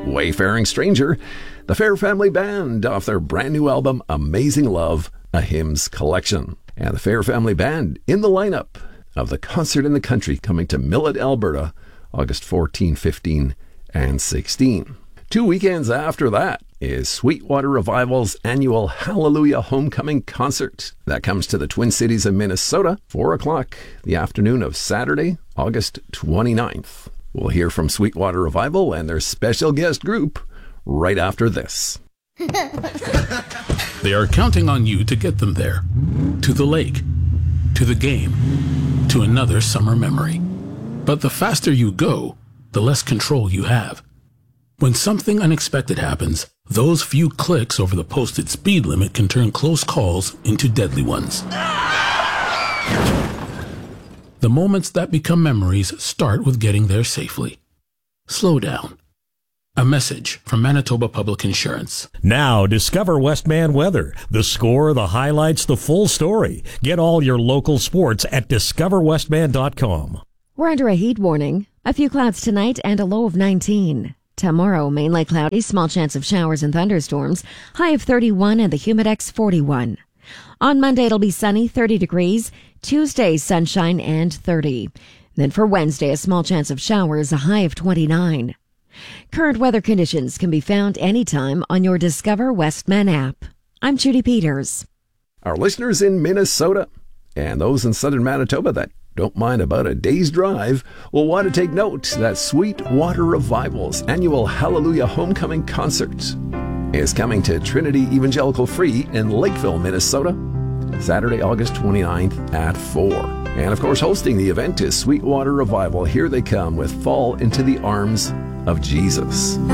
Wayfaring Stranger, the Fair Family Band off their brand new album, Amazing Love, a Hymns Collection. And the Fair Family Band in the lineup of the Concert in the Country coming to Millet, Alberta, August 14, 15, and 16. 2 weekends after that is Sweetwater Revival's annual Hallelujah Homecoming Concert. That comes to the Twin Cities of Minnesota, 4 o'clock the afternoon of Saturday, August 29th. We'll hear from Sweetwater Revival and their special guest group right after this. They are counting on you to get them there. To the lake, to the game, to another summer memory. But the faster you go, the less control you have. When something unexpected happens, those few clicks over the posted speed limit can turn close calls into deadly ones. The moments that become memories start with getting there safely. Slow down. A message from Manitoba Public Insurance. Now, discover Westman Weather. The score, the highlights, the full story. Get all your local sports at discoverwestman.com. We're under a heat warning. A few clouds tonight and a low of 19. Tomorrow, mainly cloudy, small chance of showers and thunderstorms, high of 31 and the humidex 41. On Monday, it'll be sunny, 30 degrees. Tuesday, sunshine and 30. Then for Wednesday, a small chance of showers, a high of 29. Current weather conditions can be found anytime on your Discover Westman app. I'm Judy Peters. Our listeners in Minnesota and those in southern Manitoba that don't mind about a day's drive will want to take note that Sweetwater Revival's annual Hallelujah Homecoming Concert is coming to Trinity Evangelical Free in Lakeville, Minnesota, Saturday, August 29th at 4. And of course, hosting the event is Sweetwater Revival. Here they come with Fall into the Arms of Jesus.